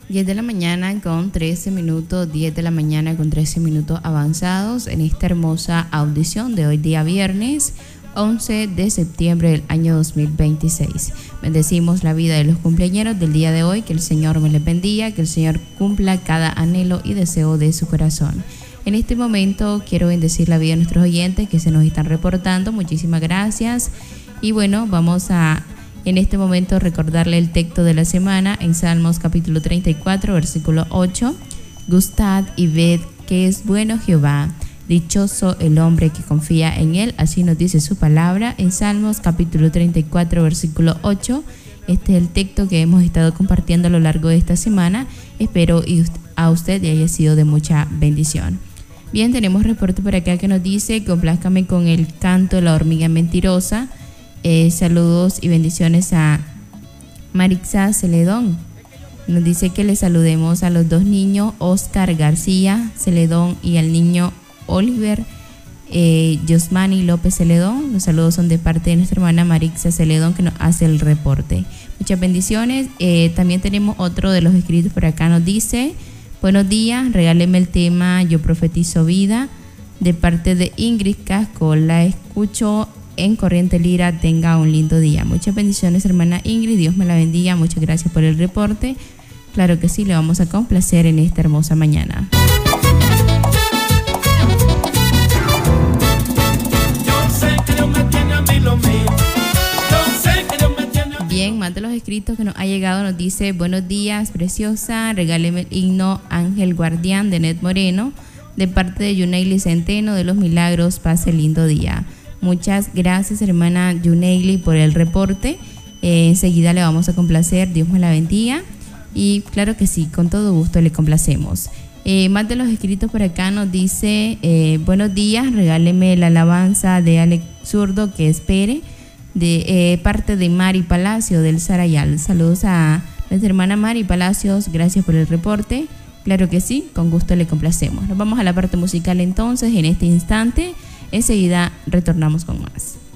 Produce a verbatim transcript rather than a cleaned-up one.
diez de la mañana con trece minutos, diez de la mañana con trece minutos avanzados en esta hermosa audición de hoy día viernes once de septiembre del año dos mil veintiséis. Bendecimos la vida de los cumpleañeros del día de hoy, que el Señor me les bendiga, que el Señor cumpla cada anhelo y deseo de su corazón. En este momento quiero bendecir la vida de nuestros oyentes que se nos están reportando, muchísimas gracias. Y bueno, vamos a en este momento recordarle el texto de la semana en Salmos capítulo treinta y cuatro, versículo ocho. Gustad y ved que es bueno Jehová, dichoso el hombre que confía en él, así nos dice su palabra en Salmos capítulo treinta y cuatro, versículo ocho. Este es el texto que hemos estado compartiendo a lo largo de esta semana. Espero y a usted le haya sido de mucha bendición. Bien, tenemos reporte por acá que nos dice: complázcame con el canto La hormiga mentirosa. Eh, saludos y bendiciones a Marixa Celedón. Nos dice que le saludemos a los dos niños, Oscar García Celedón y al niño Oliver eh, Yosmani López Celedón. Los saludos son de parte de nuestra hermana Marixa Celedón, que nos hace el reporte. Muchas bendiciones. Eh, también tenemos otro de los escritos por acá. Nos dice: buenos días, regáleme el tema Yo profetizo vida, de parte de Ingrid Casco. La escucho en Corriente Lira. Tenga un lindo día. Muchas bendiciones, hermana Ingrid, Dios me la bendiga. Muchas gracias por el reporte. Claro que sí, le vamos a complacer en esta hermosa mañana. Bien, más de los escritos que nos ha llegado. Nos dice: buenos días, preciosa, regáleme el himno Ángel Guardián de Ned Moreno, de parte de Yuneili Centeno de Los Milagros. Pase lindo día. Muchas gracias, hermana Yuneili, por el reporte. Eh, enseguida le vamos a complacer. Dios me la bendiga. Y claro que sí, con todo gusto le complacemos. Eh, más de los escritos por acá nos dice: eh, buenos días, regáleme la alabanza de Alex Zurdo, que espere, de eh, parte de Mari Palacio del Sarayal. Saludos a nuestra hermana Mari Palacios, gracias por el reporte. Claro que sí, con gusto le complacemos. Nos vamos a la parte musical entonces en este instante. Enseguida retornamos con más.